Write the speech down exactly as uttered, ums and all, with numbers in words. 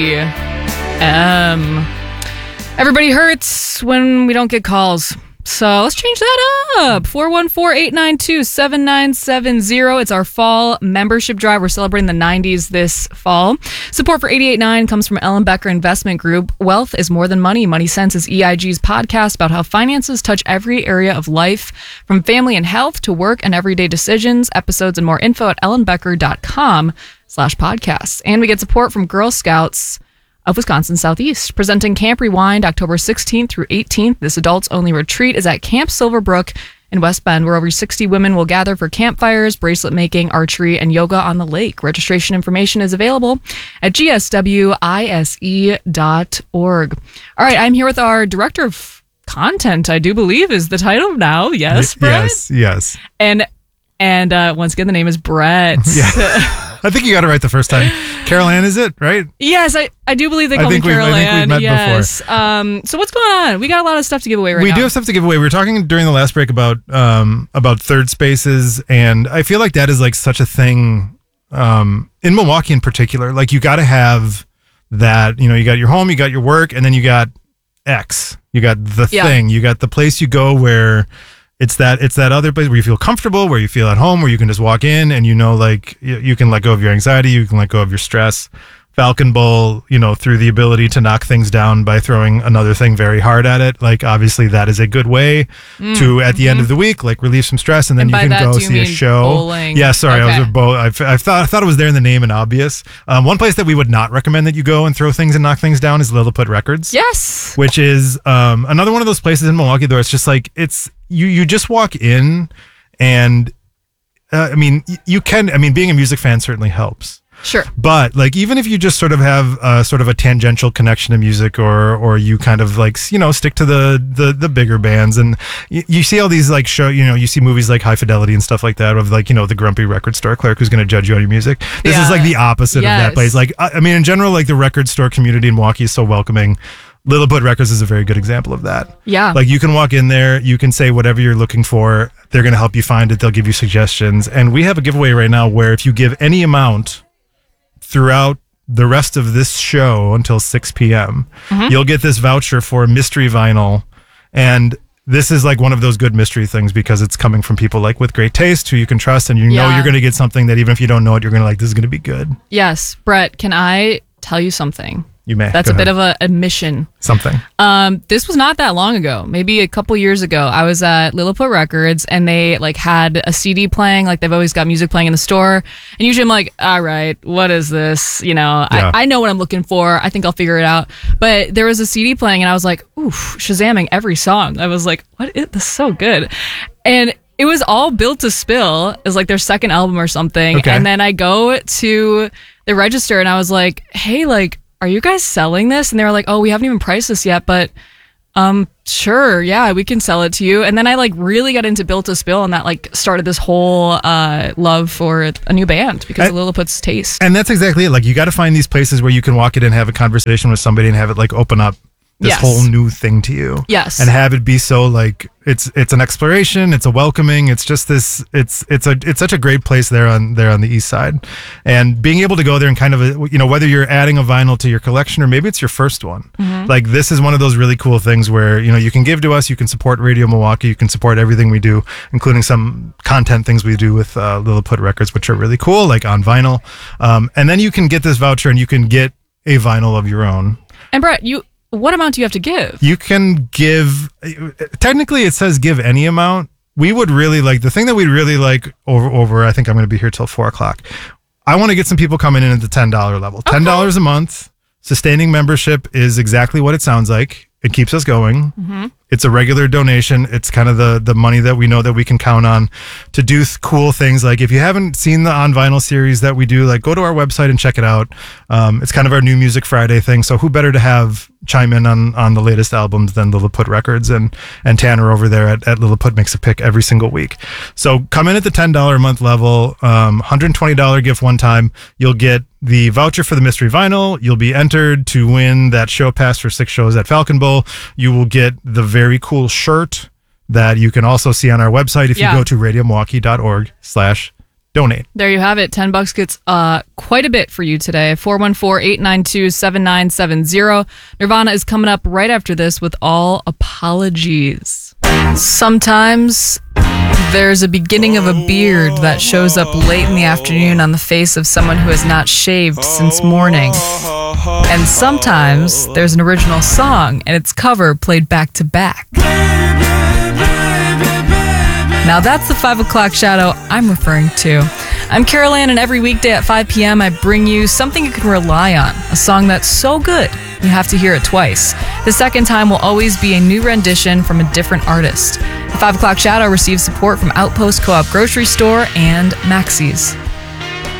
Um, everybody hurts when we don't get calls. So let's change that up. four one four, eight nine two, seven nine seven zero. It's our fall membership drive. We're celebrating the nineties this fall. Support for eighty-eight point nine comes from Ellen Becker Investment Group. Wealth is more than money. Money Sense is E I G's podcast about how finances touch every area of life, from family and health to work and everyday decisions. Episodes and more info at ellenbecker.com slash podcasts. And we get support from Girl Scouts of Wisconsin Southeast, presenting Camp Rewind October sixteenth through eighteenth. This adults-only retreat is at Camp Silverbrook in West Bend, where over sixty women will gather for campfires, bracelet making, archery, and yoga on the lake. Registration information is available at g s w i s e dot org. All right, I'm here with our director of content, I do believe is the title now. Yes, Brett? Yes, yes. And and uh, once again, the name is Brett. Yeah. I think you got it right the first time. Carol Ann, is it, right? Yes, I, I do believe they call me Carol Ann. I think we've met yes. before. Um, so what's going on? We got a lot of stuff to give away right we now. We do have stuff to give away. We were talking during the last break about um, about third spaces, and I feel like that is like such a thing um, in Milwaukee in particular. Like you got to have that, you know, you got your home, you got your work, and then you got X. You got the yeah. thing. You got the place you go where It's that it's that other place where you feel comfortable, where you feel at home, where you can just walk in and you know, like you, you can let go of your anxiety, you can let go of your stress. Falcon Bowl, you know, through the ability to knock things down by throwing another thing very hard at it. Like obviously that is a good way mm, to at the mm-hmm. end of the week, like relieve some stress, and then and you can go see a show. Bowling. Yeah, sorry, okay. I was a bowl. I, I thought I thought it was there in the name and obvious. Um, one place that we would not recommend that you go and throw things and knock things down is Lilliput Records. Yes, which is um, another one of those places in Milwaukee though. It's just like it's. You you just walk in, and uh, I mean you can. I mean, being a music fan certainly helps. Sure. But like even if you just sort of have uh, sort of a tangential connection to music, or or you kind of like you know stick to the the, the bigger bands, and you, you see all these like show you know you see movies like High Fidelity and stuff like that of like you know the grumpy record store clerk who's going to judge you on your music. This yeah. is like the opposite yes. of that place. Like I, I mean in general, like the record store community in Milwaukee is so welcoming. Lilliput Records is a very good example of that. Yeah. Like you can walk in there, you can say whatever you're looking for. They're going to help you find it. They'll give you suggestions. And we have a giveaway right now where if you give any amount throughout the rest of this show until six p.m., mm-hmm. you'll get this voucher for mystery vinyl. And this is like one of those good mystery things because it's coming from people like with great taste who you can trust, and you yeah. know you're going to get something that even if you don't know it, you're going to like, this is going to be good. Yes. Brett, can I tell you something? You may. That's Go a ahead. bit of a admission. Something. Um, this was not that long ago. Maybe a couple years ago. I was at Lilliput Records and they like had a C D playing. Like they've always got music playing in the store. And usually I'm like, all right, what is this? You know, yeah. I, I know what I'm looking for. I think I'll figure it out. But there was a C D playing and I was like, oof, Shazamming every song. I was like, what is this? So good. And it was all Built to Spill. Is like their second album or something. Okay. And then I go to the register and I was like, hey, like, are you guys selling this? And they were like, oh, we haven't even priced this yet, but um, sure, yeah, we can sell it to you. And then I like really got into Built to Spill, and that like started this whole uh, love for a new band because and, of Lilliput's taste. And that's exactly it. Like you got to find these places where you can walk in and have a conversation with somebody and have it like open up this yes. whole new thing to you. Yes. And have it be so like it's it's an exploration, it's a welcoming, it's just this it's it's a it's such a great place there on there on the east side. And being able to go there and kind of a, you know whether you're adding a vinyl to your collection or maybe it's your first one. Mm-hmm. Like this is one of those really cool things where you know you can give to us, you can support Radio Milwaukee, you can support everything we do, including some content things we do with uh, Lilliput Records, which are really cool, like on vinyl. Um, and then you can get this voucher and you can get a vinyl of your own. And Brett, you what amount do you have to give? You can give, technically it says give any amount. We would really like, the thing that we'd really like over, over I think I'm going to be here till four o'clock. I want to get some people coming in at the ten dollars level. ten dollars okay. a month. Sustaining membership is exactly what it sounds like. It keeps us going. Mm-hmm. It's a regular donation. It's kind of the the money that we know that we can count on to do th- cool things. Like if you haven't seen the On Vinyl series that we do, like go to our website and check it out. Um, it's kind of our new Music Friday thing. So who better to have chime in on on the latest albums than Lilliput Records, and and Tanner over there at, at Lilliput makes a pick every single week. So come in at the ten dollars a month level, um, one hundred twenty dollars gift one time. You'll get the voucher for the mystery vinyl. You'll be entered to win that show pass for six shows at Falcon Bowl. You will get the very cool shirt that you can also see on our website if yeah. you go to radio milwaukee dot org slash donate. There you have it. ten bucks gets uh, quite a bit for you today. four one four, eight nine two, seven nine seven zero. Nirvana is coming up right after this with All Apologies. Sometimes there's a beginning of a beard that shows up late in the afternoon on the face of someone who has not shaved since morning. And sometimes there's an original song and its cover played back to back. Now that's the five o'clock shadow I'm referring to. I'm Carol Ann, and every weekday at five p.m. I bring you something you can rely on, a song that's so good you have to hear it twice. The second time will always be a new rendition from a different artist. The five o'clock shadow receives support from Outpost Co-op Grocery Store and Maxey's.